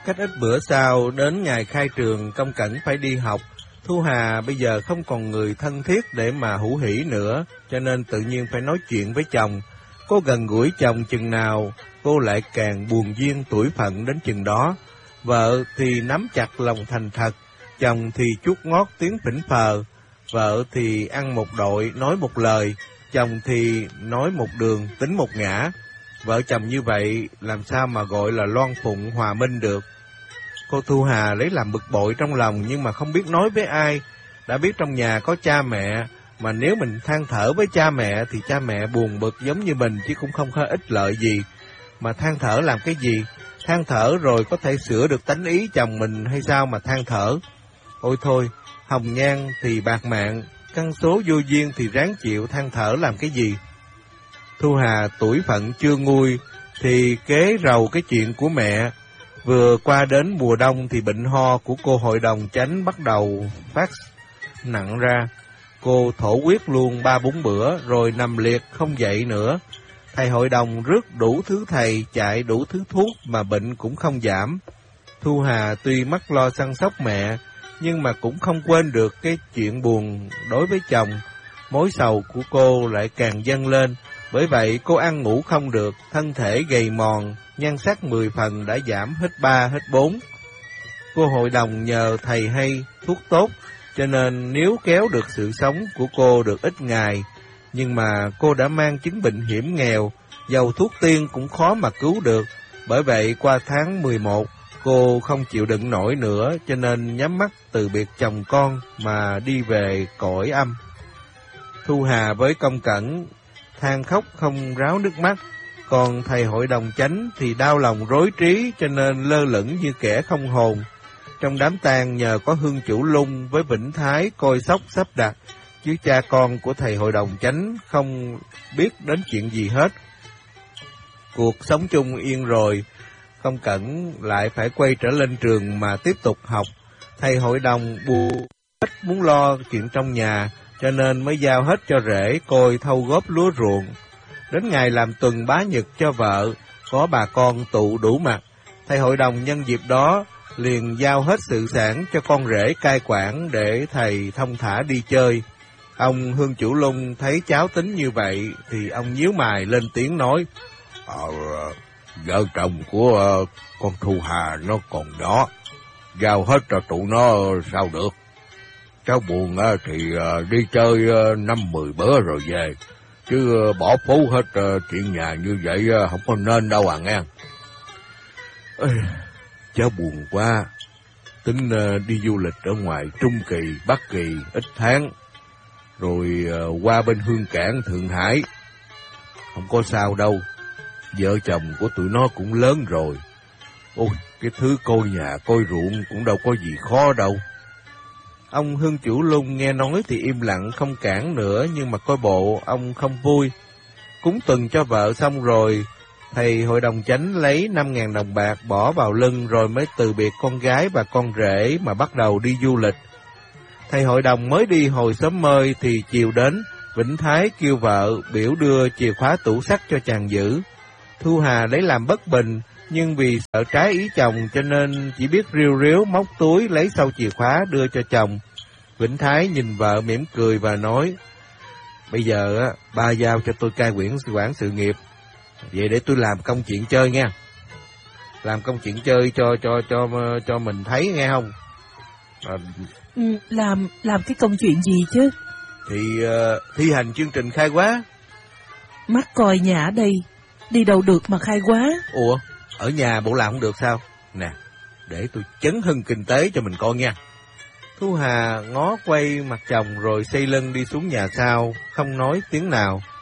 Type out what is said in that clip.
Cách ít bữa sau, đến ngày khai trường, Công Cẩn phải đi học. Thu Hà bây giờ không còn người thân thiết để mà hữu hỉ nữa, cho nên tự nhiên phải nói chuyện với chồng. Cô gần gũi chồng chừng nào, cô lại càng buồn duyên tủi phận đến chừng đó. Vợ thì nắm chặt lòng thành thật, chồng thì chuốt ngót tiếng phỉnh phờ. Vợ thì ăn một đội, nói một lời, chồng thì nói một đường, tính một ngã. Vợ chồng như vậy làm sao mà gọi là loan phụng hòa minh được. Cô Thu Hà lấy làm bực bội trong lòng nhưng mà không biết nói với ai. Đã biết trong nhà có cha mẹ, mà nếu mình than thở với cha mẹ thì cha mẹ buồn bực giống như mình chứ cũng không có ích lợi gì. Mà than thở làm cái gì? Than thở rồi có thể sửa được tánh ý chồng mình hay sao mà than thở? Ôi thôi, hồng nhan thì bạc mạng, căn số vô duyên thì ráng chịu, than thở làm cái gì? Thu Hà tuổi phận chưa nguôi thì kế rầu cái chuyện của mẹ. Vừa qua đến mùa đông thì bệnh ho của cô hội đồng chánh bắt đầu phát nặng ra. Cô thổ huyết luôn 3-4 bữa rồi nằm liệt không dậy nữa. Thầy hội đồng rước đủ thứ thầy, chạy đủ thứ thuốc mà bệnh cũng không giảm. Thu Hà tuy mắc lo săn sóc mẹ, nhưng mà cũng không quên được cái chuyện buồn đối với chồng. Mối sầu của cô lại càng dâng lên, bởi vậy cô ăn ngủ không được, thân thể gầy mòn, nhan sắc 10 phần đã giảm hết 3 hết 4. Cô hội đồng nhờ thầy hay, thuốc tốt, cho nên nếu kéo được sự sống của cô được ít ngày. Nhưng mà cô đã mang chứng bệnh hiểm nghèo, dầu thuốc tiên cũng khó mà cứu được. Bởi vậy qua tháng 11, cô không chịu đựng nổi nữa, cho nên nhắm mắt từ biệt chồng con mà đi về cõi âm. Thu Hà với Công Cẩn than khóc không ráo nước mắt, còn thầy hội đồng chánh thì đau lòng rối trí cho nên lơ lửng như kẻ không hồn. Trong đám tang nhờ có Hương Chủ Lung với Vĩnh Thái coi sóc sắp đặt, chứ cha con của thầy hội đồng chánh không biết đến chuyện gì hết. Cuộc sống chung yên rồi, Công Cẩn lại phải quay trở lên trường mà tiếp tục học. Thầy hội đồng buồn hết muốn lo chuyện trong nhà, cho nên mới giao hết cho rể coi thâu góp lúa ruộng. Đến ngày làm tuần bá nhật cho vợ, có bà con tụ đủ mặt. Thầy hội đồng nhân dịp đó liền giao hết sự sản cho con rể cai quản để thầy thông thả đi chơi. Ông Hương Chủ Lung thấy cháu tính như vậy thì ông nhíu mày lên tiếng nói: Vợ chồng của con Thu Hà nó còn đó, giao hết cho tụi nó sao được. Cháu buồn thì đi chơi 5-10 bữa rồi về, chứ bỏ phú hết chuyện nhà như vậy không có nên đâu nghe. Cháu buồn quá, tính đi du lịch ở ngoài Trung Kỳ, Bắc Kỳ ít tháng, rồi qua bên Hương Cảng, Thượng Hải. Không có sao đâu, vợ chồng của tụi nó cũng lớn rồi. Ôi, cái thứ coi nhà coi ruộng cũng đâu có gì khó đâu. Ông Hương Chủ Lung nghe nói thì im lặng không cản nữa, nhưng mà coi bộ ông không vui. Cúng tuần cho vợ xong rồi, thầy hội đồng chánh lấy 5.000 đồng bạc bỏ vào lưng rồi mới từ biệt con gái và con rể mà bắt đầu đi du lịch. Thầy hội đồng mới đi hồi sớm mơi thì chiều đến, Vĩnh Thái kêu vợ biểu đưa chìa khóa tủ sắt cho chàng giữ. Thu Hà lấy làm bất bình, nhưng vì sợ trái ý chồng cho nên chỉ biết riu riu móc túi lấy sau chìa khóa đưa cho chồng. Vĩnh Thái nhìn vợ mỉm cười và nói: Bây giờ ba giao cho tôi cai quản sự nghiệp, vậy để tôi làm công chuyện chơi nha. Làm công chuyện chơi cho mình thấy nghe không? Làm cái công chuyện gì chứ? Thì thi hành chương trình khai hóa. Mắc coi nhà ở đây, đi đâu được mà khai hóa. Ủa, ở nhà bộ làm không được sao? Nè, để tôi chấn hưng kinh tế cho mình coi nha. Thu Hà ngó quay mặt chồng rồi xây lưng đi xuống nhà sau, không nói tiếng nào.